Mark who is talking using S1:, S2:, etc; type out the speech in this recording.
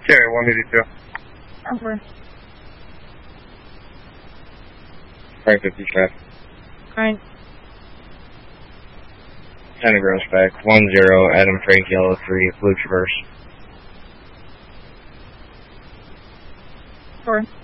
S1: Cherry 182.
S2: Over.
S1: Frank 55.
S2: Alright.
S1: County Gross back. 10, Adam Frank Yellow 3, Blue Traverse.
S2: 4.